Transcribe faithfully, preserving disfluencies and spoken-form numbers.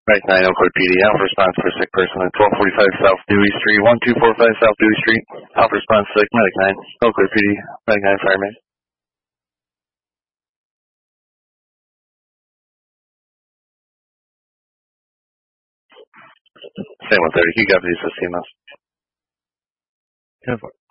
Right nine, Oakwood P D. Alpha response for sick person at twelve forty-five South Dewey Street, one two four five South Dewey Street. Alpha response sick, Medic nine, Oakwood P D, Medic nine, fireman. Same one thirty, he got these with C M S. ten four.